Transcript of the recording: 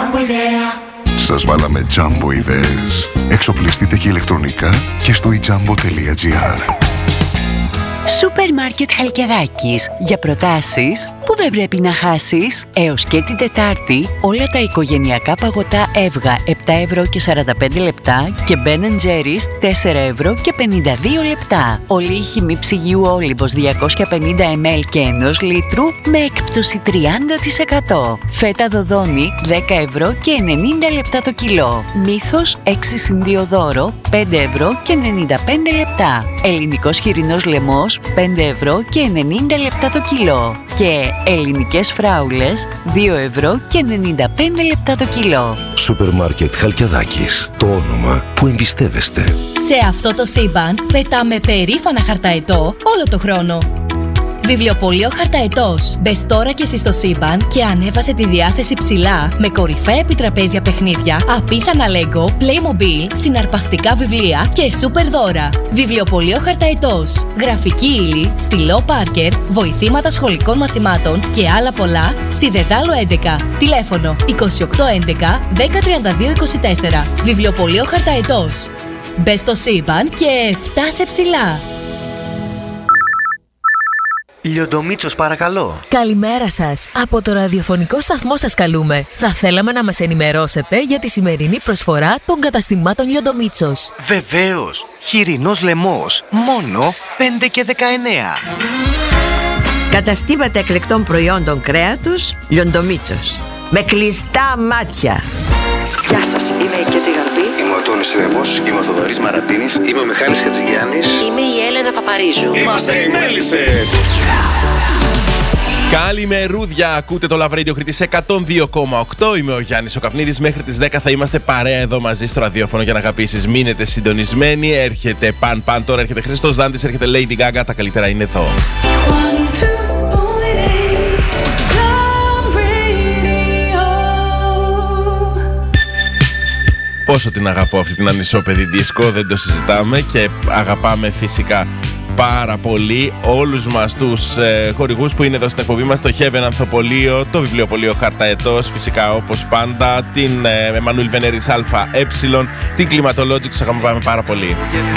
Σας βάλαμε Jumbo ιδέες. Εξοπλιστείτε και ηλεκτρονικά και στο ijambo.gr. Σούπερ Μάρκετ Χαλκιδάκης. Για προτάσεις που δεν πρέπει να χάσεις. Έως και την Τετάρτη όλα τα οικογενειακά παγωτά Εύγα 7 ευρώ και 45 λεπτά και Ben & Jerry's 4 ευρώ και 52 λεπτά. Ολίχη μη ψυγείου Όλυμπος 250 ml και 1 λίτρου με έκπτωση 30%. Φέτα Δοδόνη 10 ευρώ και 90 λεπτά το κιλό. Μύθος 6 συν 2 δώρο 5 ευρώ και 95 λεπτά. Ελληνικός χοιρινός λαιμός 5 ευρώ και 90 λεπτά το κιλό. Και ελληνικές φράουλες 2 ευρώ και 95 λεπτά το κιλό. Σούπερ Μάρκετ Χαλκιαδάκης. Το όνομα που εμπιστεύεστε. Σε αυτό το σύμπαν πετάμε περήφανα χαρταετό όλο το χρόνο. Βιβλιοπωλείο Χαρταετός. Μπες τώρα και εσύ στο σύμπαν και ανέβασε τη διάθεση ψηλά με κορυφαία επιτραπέζια παιχνίδια, απίθανα Lego, Playmobil, συναρπαστικά βιβλία και σούπερ δώρα. Βιβλιοπωλείο Χαρταετός. Γραφική ύλη, στυλό Πάρκερ, βοηθήματα σχολικών μαθημάτων και άλλα πολλά στη Δεδάλο 11. Τηλέφωνο 2811 1032 24. Βιβλιοπωλείο Χαρταετός. Μπες στο σύμπαν και φτάσε ψηλά. Λιοντομίτσος, παρακαλώ. Καλημέρα σας. Από το ραδιοφωνικό σταθμό σας καλούμε. Θα θέλαμε να μας ενημερώσετε για τη σημερινή προσφορά των καταστημάτων Λιοντομίτσος. Βεβαίως. Χοιρινός λαιμός. Μόνο 5 και 19. Καταστήματα εκλεκτών προϊόντων κρέατος Λιοντομίτσος. Με κλειστά μάτια. Γεια σας, είμαι η Κέτη Γαρμπή. Είμαι ο Τόνης Ρέμος. Είμαι ο Θοδωρής Μαρατίνης. Είμαι ο Μιχάλης Χατζηγιάννης. Είμαι η Έλενα Παπαρίζου. Είμαστε οι Μέλισσες. Καλημερούδια, ακούτε το Love Radio Κρήτης 102,8. Είμαι ο Γιάννης ο Καπνίδης. Μέχρι τις 10 θα είμαστε παρέα εδώ μαζί στο ραδιόφωνο για να αγαπήσεις. Μείνετε συντονισμένοι. Έρχεται Παν, τώρα έρχεται Χριστός Δάντης, έρχεται Lady Gaga. Τα καλύτερα είναι εδώ. Πόσο την αγαπώ αυτή την ανισόπεδη δίσκο, δεν το συζητάμε, και αγαπάμε φυσικά πάρα πολύ όλους μας τους χορηγούς που είναι εδώ στην εκπομπή μας, το Heaven Ανθοπολείο, το Βιβλιοπωλείο Χαρταετός, φυσικά όπως πάντα, την Εμμανουήλ Βενέρης ΑΕ, την Climatologic, τους αγαπάμε πάρα πολύ.